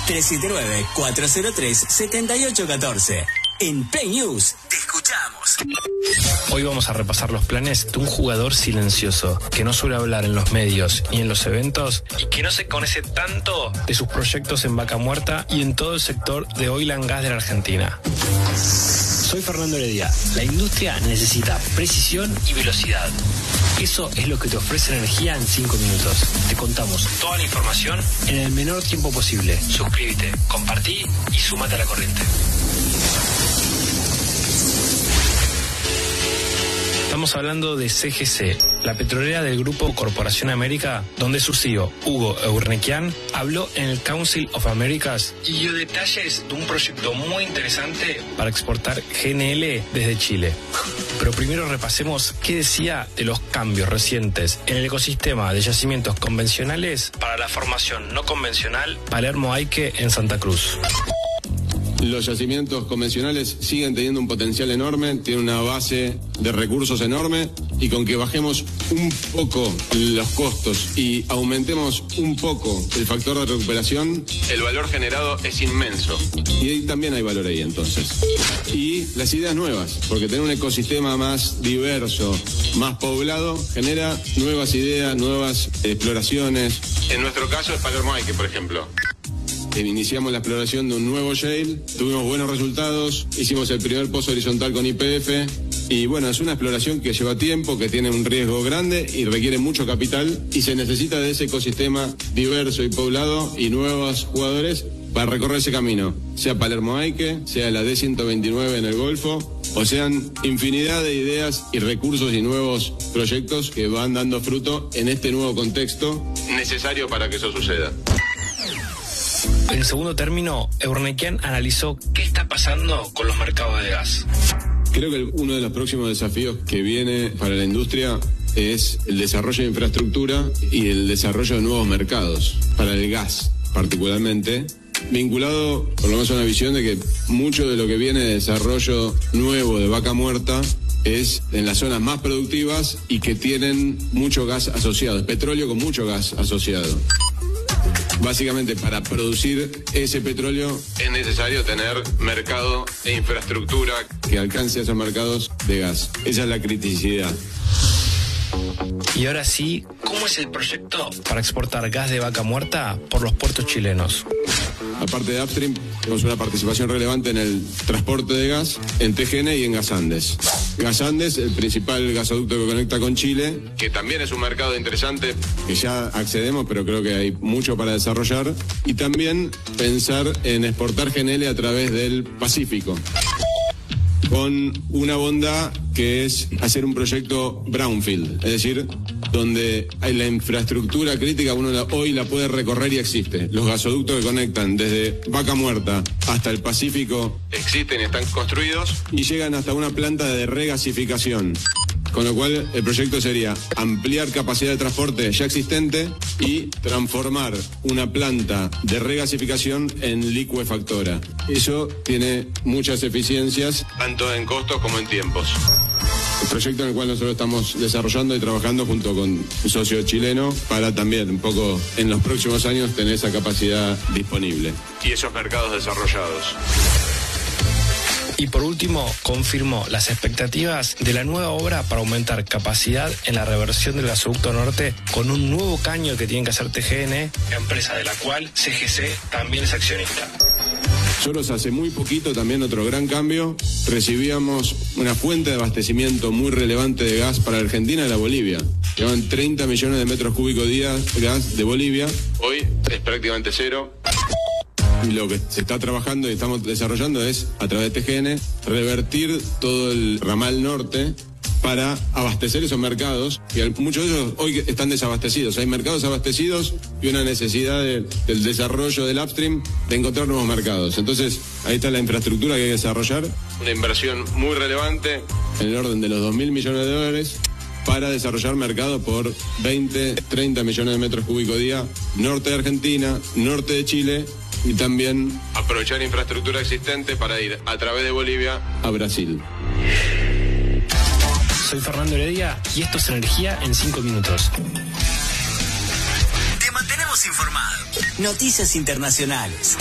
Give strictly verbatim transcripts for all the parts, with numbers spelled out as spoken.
tres siete nueve, cuatro cero tres, siete ocho uno cuatro. En Play News te escuchamos. Hoy vamos a repasar los planes de un jugador silencioso que no suele hablar en los medios y en los eventos y que no se conoce tanto de sus proyectos en Vaca Muerta y en todo el sector de oil and gas de la Argentina. Soy Fernando Heredia. La industria necesita precisión y velocidad. Eso es lo que te ofrece Energía en cinco minutos. Te contamos toda la información en el menor tiempo posible. Suscríbete, compartí y sumate a la corriente. Estamos hablando de C G C, la petrolera del Grupo Corporación América, donde su C E O, Hugo Eurnekian, habló en el Council of Americas y dio detalles de un proyecto muy interesante para exportar G N L desde Chile. Pero primero repasemos qué decía de los cambios recientes en el ecosistema de yacimientos convencionales para la formación no convencional Palermo-Aike en Santa Cruz. Los yacimientos convencionales siguen teniendo un potencial enorme, tienen una base de recursos enorme y con que bajemos un poco los costos y aumentemos un poco el factor de recuperación, el valor generado es inmenso. Y ahí también hay valor ahí entonces. Y las ideas nuevas, porque tener un ecosistema más diverso, más poblado, genera nuevas ideas, nuevas exploraciones. En nuestro caso es Palermo-Aike, por ejemplo. Iniciamos la exploración de un nuevo shale, tuvimos buenos resultados, hicimos el primer pozo horizontal con Y P F y bueno, es una exploración que lleva tiempo, que tiene un riesgo grande y requiere mucho capital y se necesita de ese ecosistema diverso y poblado y nuevos jugadores para recorrer ese camino, sea Palermo-Aike, sea la D ciento veintinueve en el Golfo, o sean infinidad de ideas y recursos y nuevos proyectos que van dando fruto en este nuevo contexto necesario para que eso suceda. En el segundo término, Eurnekian analizó qué está pasando con los mercados de gas. Creo que uno de los próximos desafíos que viene para la industria es el desarrollo de infraestructura y el desarrollo de nuevos mercados, para el gas particularmente, vinculado por lo menos a una visión de que mucho de lo que viene de desarrollo nuevo de Vaca Muerta es en las zonas más productivas y que tienen mucho gas asociado, es petróleo con mucho gas asociado. Básicamente, para producir ese petróleo es necesario tener mercado e infraestructura que alcance a esos mercados de gas. Esa es la criticidad. Y ahora sí, ¿cómo es el proyecto para exportar gas de Vaca Muerta por los puertos chilenos? Aparte de Upstream, tenemos una participación relevante en el transporte de gas, en T G N y en Gas Andes. Gas Andes, el principal gasoducto que conecta con Chile, que también es un mercado interesante, que ya accedemos, pero creo que hay mucho para desarrollar. Y también pensar en exportar G N L a través del Pacífico, con una bondad que es hacer un proyecto brownfield, es decir, donde hay la infraestructura crítica, uno la, hoy la puede recorrer y existe. Los gasoductos que conectan desde Vaca Muerta hasta el Pacífico existen y están construidos y llegan hasta una planta de regasificación. Con lo cual, el proyecto sería ampliar capacidad de transporte ya existente y transformar una planta de regasificación en licuefactora. Eso tiene muchas eficiencias, tanto en costos como en tiempos. El proyecto en el cual nosotros estamos desarrollando y trabajando junto con un socio chileno para también un poco en los próximos años tener esa capacidad disponible. Y esos mercados desarrollados. Y por último, confirmó las expectativas de la nueva obra para aumentar capacidad en la reversión del gasoducto norte con un nuevo caño que tiene que hacer T G N, empresa de la cual C G C también es accionista. Nosotros hace muy poquito, también otro gran cambio, recibíamos una fuente de abastecimiento muy relevante de gas para Argentina y la Bolivia. Llevan treinta millones de metros cúbicos día de gas de Bolivia. Hoy es prácticamente cero. Y lo que se está trabajando y estamos desarrollando es, a través de T G N, revertir todo el ramal norte para abastecer esos mercados, que muchos de ellos hoy están desabastecidos. Hay mercados abastecidos y una necesidad de, del desarrollo del upstream de encontrar nuevos mercados. Entonces, ahí está la infraestructura que hay que desarrollar. Una inversión muy relevante, en el orden de los dos mil millones de dólares, para desarrollar mercado por veinte, treinta millones de metros cúbicos día, norte de Argentina, norte de Chile, y también aprovechar infraestructura existente para ir a través de Bolivia a Brasil. Soy Fernando Heredia y esto es Energía en cinco minutos. Te mantenemos informado. Noticias internacionales.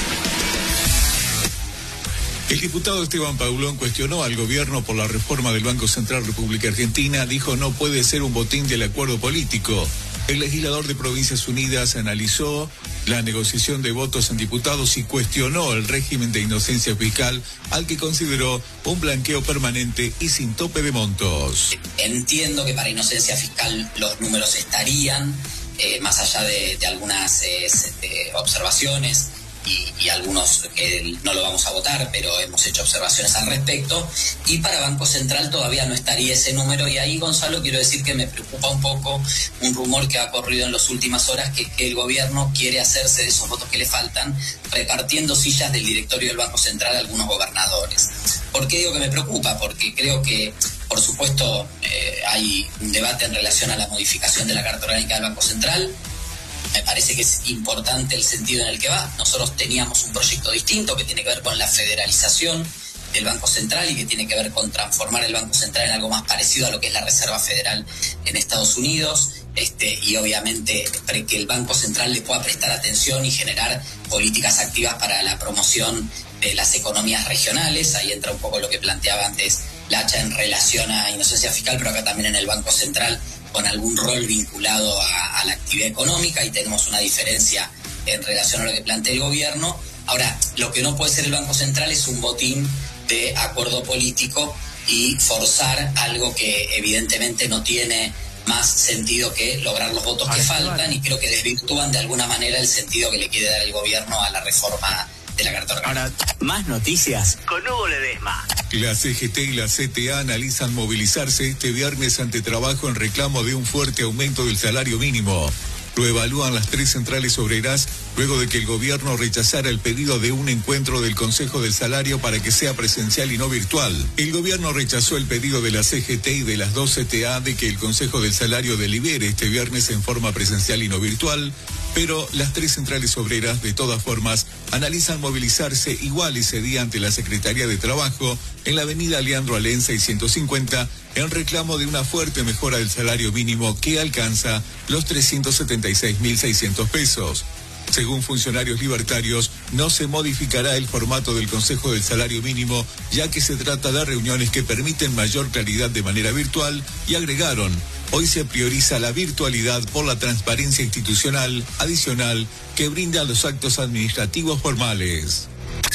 El diputado Esteban Paulón cuestionó al gobierno por la reforma del Banco Central República Argentina. Dijo no puede ser un botín del acuerdo político. El legislador de Provincias Unidas analizó la negociación de votos en diputados y cuestionó el régimen de inocencia fiscal, al que consideró un blanqueo permanente y sin tope de montos. Entiendo que para inocencia fiscal los números estarían, eh, más allá de, de algunas eh, de observaciones, Y, y algunos que no lo vamos a votar, pero hemos hecho observaciones al respecto, y para Banco Central todavía no estaría ese número, y ahí, Gonzalo, quiero decir que me preocupa un poco un rumor que ha corrido en las últimas horas, que, que el gobierno quiere hacerse de esos votos que le faltan, repartiendo sillas del directorio del Banco Central a algunos gobernadores. ¿Por qué digo que me preocupa? Porque creo que, por supuesto, eh, hay un debate en relación a la modificación de la Carta Orgánica del Banco Central. Me parece que es importante el sentido en el que va. Nosotros teníamos un proyecto distinto que tiene que ver con la federalización del Banco Central y que tiene que ver con transformar el Banco Central en algo más parecido a lo que es la Reserva Federal en Estados Unidos, este, y obviamente que el Banco Central le pueda prestar atención y generar políticas activas para la promoción de las economías regionales. Ahí entra un poco lo que planteaba antes Lacha en relación a inocencia fiscal, pero acá también en el Banco Central con algún rol vinculado a, a la actividad económica, y tenemos una diferencia en relación a lo que plantea el gobierno. Ahora, lo que no puede ser el Banco Central es un botín de acuerdo político y forzar algo que evidentemente no tiene más sentido que lograr los votos que faltan, y creo que desvirtúan de alguna manera el sentido que le quiere dar el gobierno a la reforma de la Carta Orgánica. Ahora, más noticias con Hugo Ledesma. La C G T y la C T A analizan movilizarse este viernes ante trabajo en reclamo de un fuerte aumento del salario mínimo. Lo evalúan las tres centrales obreras luego de que el gobierno rechazara el pedido de un encuentro del Consejo del Salario para que sea presencial y no virtual. El gobierno rechazó el pedido de la C G T y de las dos C T A de que el Consejo del Salario delibere este viernes en forma presencial y no virtual, pero las tres centrales obreras, de todas formas, analizan movilizarse igual ese día ante la Secretaría de Trabajo en la avenida Leandro Alem seiscientos cincuenta en reclamo de una fuerte mejora del salario mínimo que alcanza los trescientos setenta y seis mil seiscientos pesos. Según funcionarios libertarios, no se modificará el formato del Consejo del Salario Mínimo, ya que se trata de reuniones que permiten mayor claridad de manera virtual, y agregaron, hoy se prioriza la virtualidad por la transparencia institucional adicional que brinda los actos administrativos formales.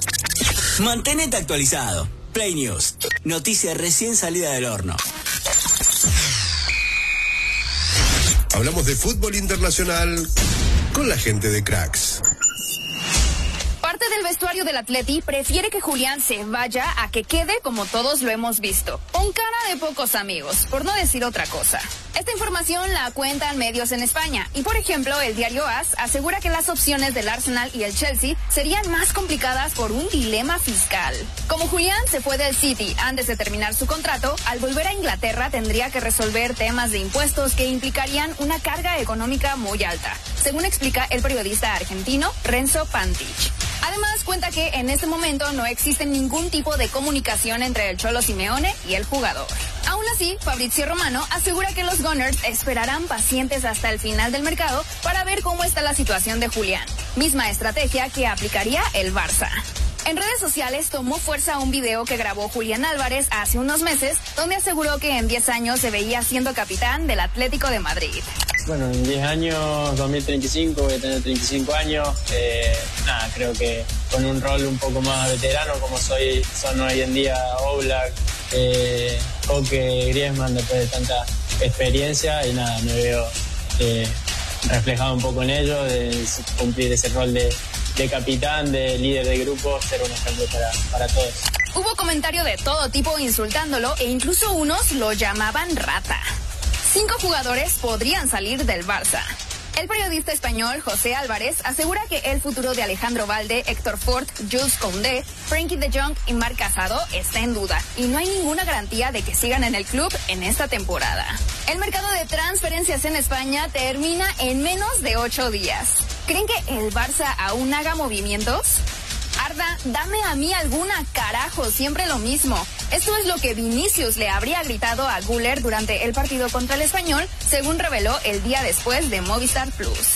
Mantenete actualizado. Play News. Noticia recién salida del horno. Hablamos de fútbol internacional con la gente de Cracks. Parte del vestuario del Atleti prefiere que Julián se vaya a que quede como todos lo hemos visto, con cara de pocos amigos, por no decir otra cosa. Esta información la cuentan medios en España y, por ejemplo, el diario A S asegura que las opciones del Arsenal y el Chelsea serían más complicadas por un dilema fiscal. Como Julián se fue del City antes de terminar su contrato, al volver a Inglaterra tendría que resolver temas de impuestos que implicarían una carga económica muy alta, según explica el periodista argentino Renzo Pantich. Además, cuenta que en este momento no existe ningún tipo de comunicación entre el Cholo Simeone y el jugador. Aún así, Fabrizio Romano asegura que los Gunners esperarán pacientes hasta el final del mercado para ver cómo está la situación de Julián, misma estrategia que aplicaría el Barça. En redes sociales tomó fuerza un video que grabó Julián Álvarez hace unos meses, donde aseguró que en diez años se veía siendo capitán del Atlético de Madrid. Bueno, en diez años, dos mil treinta y cinco, voy a tener treinta y cinco años. Eh, nada, creo que con un rol un poco más veterano, como soy, son hoy en día Oblak, eh, Koke, Griezmann, después de tanta experiencia, y nada, me veo eh, reflejado un poco en ello, de cumplir ese rol de, de capitán, de líder de grupo, ser un ejemplo para, para todos. Hubo comentario de todo tipo insultándolo e incluso unos lo llamaban rata. Cinco jugadores podrían salir del Barça. El periodista español José Álvarez asegura que el futuro de Alejandro Valde, Héctor Fort, Jules Koundé, Frenkie de Jong y Marc Casado está en duda y no hay ninguna garantía de que sigan en el club en esta temporada. El mercado de transferencias en España termina en menos de ocho días. ¿Creen que el Barça aún haga movimientos? Arda, dame a mí alguna, carajo, siempre lo mismo. Esto es lo que Vinicius le habría gritado a Güler durante el partido contra el Español, según reveló el día después de Movistar Plus.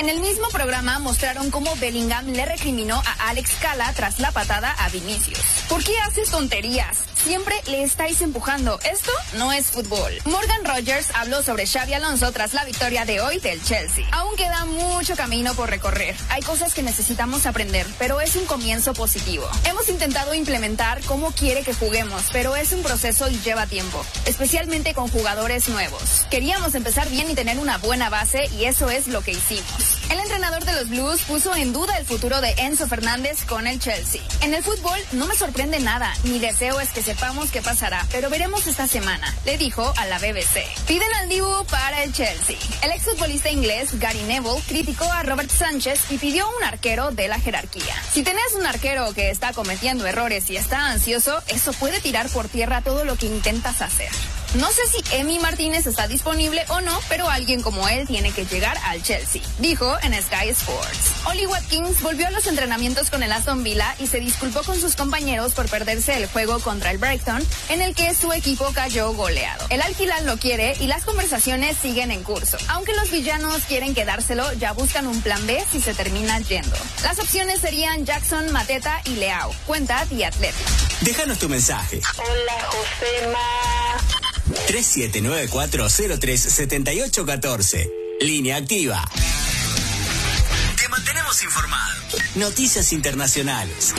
En el mismo programa mostraron cómo Bellingham le recriminó a Alex Cala tras la patada a Vinicius. ¿Por qué haces tonterías? Siempre le estáis empujando. Esto no es fútbol. Morgan Rogers habló sobre Xabi Alonso tras la victoria de hoy del Chelsea. Aún queda mucho camino por recorrer. Hay cosas que necesitamos aprender, pero es un comienzo positivo. Hemos intentado implementar cómo quiere que juguemos, pero es un proceso y lleva tiempo, especialmente con jugadores nuevos. Queríamos empezar bien y tener una buena base, y eso es lo que hicimos. El entrenador de los Blues puso en duda el futuro de Enzo Fernández con el Chelsea. En el fútbol no me sorprende nada. Mi deseo es que sepamos qué pasará, pero veremos esta semana, le dijo a la B B C. Piden al Dibu para el Chelsea. El exfutbolista inglés Gary Neville criticó a Robert Sánchez y pidió un arquero de la jerarquía. Si tenés un arquero que está cometiendo errores y está ansioso, eso puede tirar por tierra todo lo que intentas hacer. No sé si Emi Martínez está disponible o no, pero alguien como él tiene que llegar al Chelsea, dijo en Sky Sports. Oli Watkins volvió a los entrenamientos con el Aston Villa y se disculpó con sus compañeros por perderse el juego contra el Brighton, en el que su equipo cayó goleado. El Al Hilal lo quiere y las conversaciones siguen en curso. Aunque los villanos quieren quedárselo, ya buscan un plan B si se termina yendo. Las opciones serían Jackson, Mateta y Leao, cuenta The Athletic. Déjanos tu mensaje. Hola, Josema. tres siete nueve cuatro cero tres siete ocho uno cuatro. Línea activa. Te mantenemos informado. Noticias internacionales.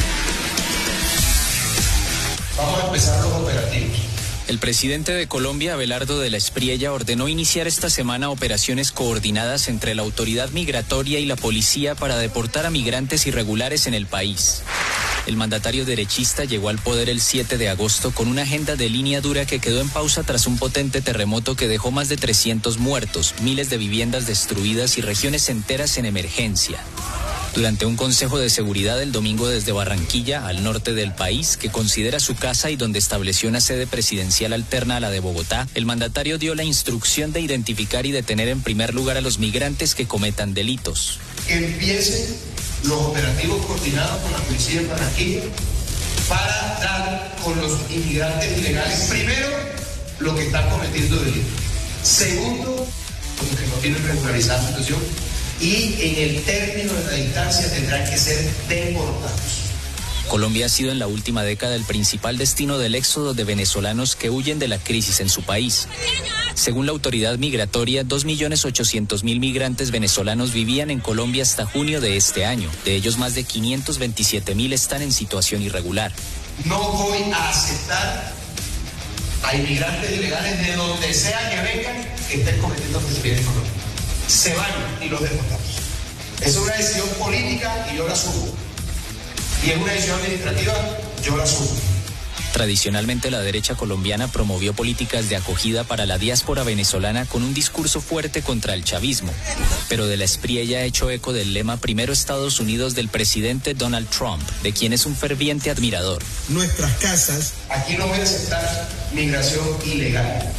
Vamos a empezar los operativos. El presidente de Colombia, Abelardo de la Espriella, ordenó iniciar esta semana operaciones coordinadas entre la autoridad migratoria y la policía para deportar a migrantes irregulares en el país. El mandatario derechista llegó al poder el siete de agosto con una agenda de línea dura que quedó en pausa tras un potente terremoto que dejó más de trescientos muertos, miles de viviendas destruidas y regiones enteras en emergencia. Durante un consejo de seguridad el domingo desde Barranquilla, al norte del país, que considera su casa y donde estableció una sede presidencial alterna a la de Bogotá, el mandatario dio la instrucción de identificar y detener en primer lugar a los migrantes que cometan delitos. Que empiecen los operativos coordinados con la policía de Barranquilla para dar con los inmigrantes ilegales, primero, lo que están cometiendo delitos. Segundo, los que no tienen regularizada situación. Y en el término de la distancia tendrán que ser deportados. Colombia ha sido en la última década el principal destino del éxodo de venezolanos que huyen de la crisis en su país. Según la autoridad migratoria, dos millones ochocientos mil migrantes venezolanos vivían en Colombia hasta junio de este año. De ellos, más de quinientos veintisiete mil están en situación irregular. No voy a aceptar a inmigrantes ilegales de donde sea que vengan que estén cometiendo fechorías en Colombia. Se van y los deportamos. Es una decisión política y yo la asumo. Y es una decisión administrativa, yo la asumo. Tradicionalmente la derecha colombiana promovió políticas de acogida para la diáspora venezolana con un discurso fuerte contra el chavismo. Pero de la Espriella ha hecho eco del lema Primero Estados Unidos del presidente Donald Trump, de quien es un ferviente admirador. Nuestras casas. Aquí no voy a aceptar migración ilegal.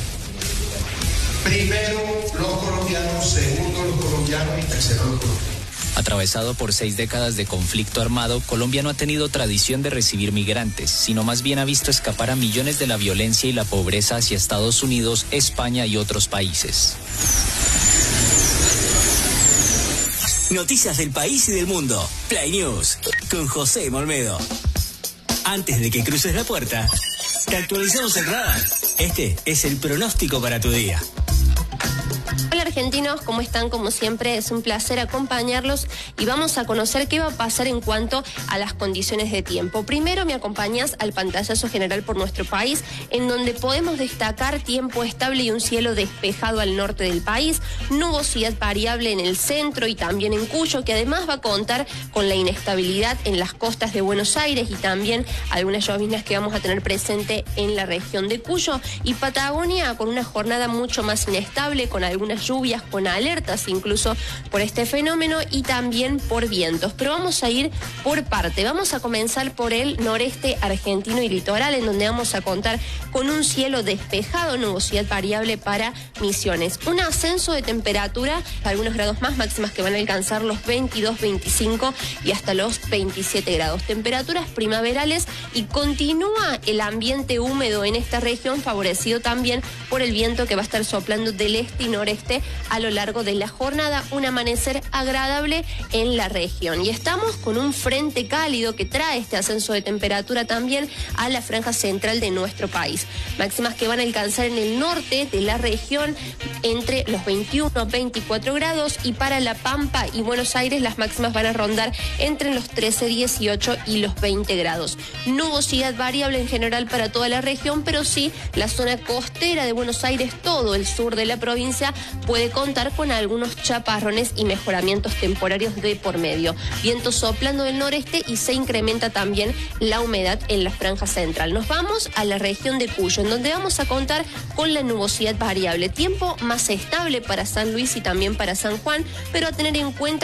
Primero los colombianos, segundo los colombianos y tercero los colombianos. Atravesado por seis décadas de conflicto armado, Colombia no ha tenido tradición de recibir migrantes, sino más bien ha visto escapar a millones de la violencia y la pobreza hacia Estados Unidos, España y otros países. Noticias del país y del mundo. Play News con José Molmedo. Antes de que cruces la puerta, te actualizamos el radar. Este es el pronóstico para tu día. Hola argentinos, ¿cómo están? Como siempre es un placer acompañarlos y vamos a conocer qué va a pasar en cuanto a las condiciones de tiempo. Primero me acompañas al pantallazo general por nuestro país, en donde podemos destacar tiempo estable y un cielo despejado al norte del país, nubosidad variable en el centro y también en Cuyo, que además va a contar con la inestabilidad en las costas de Buenos Aires y también algunas lloviznas que vamos a tener presente en la región de Cuyo, y Patagonia con una jornada mucho más inestable, con algunas lluvias, con alertas incluso por este fenómeno y también por vientos. Pero vamos a ir por parte. Vamos a comenzar por el noreste argentino y litoral, en donde vamos a contar con un cielo despejado, nubosidad variable para Misiones. Un ascenso de temperatura, algunos grados más, máximas que van a alcanzar los veintidós, veinticinco y hasta los veintisiete grados. Temperaturas primaverales, y continúa el ambiente húmedo en esta región, favorecido también por el viento que va a estar soplando del este y noreste a lo largo de la jornada, un amanecer agradable en la región. Y estamos con un frente cálido que trae este ascenso de temperatura también a la franja central de nuestro país. Máximas que van a alcanzar en el norte de la región entre los veintiuno a veinticuatro grados, y para La Pampa y Buenos Aires las máximas van a rondar entre los trece, dieciocho y los veinte grados. Nubosidad variable en general para toda la región, pero sí la zona costera de Buenos Aires, todo el sur de la provincia, puede contar con algunos chaparrones y mejoramientos temporarios de por medio. Viento soplando del noreste y se incrementa también la humedad en la franja central. Nos vamos a la región de Cuyo, en donde vamos a contar con la nubosidad variable. Tiempo más estable para San Luis y también para San Juan, pero a tener en cuenta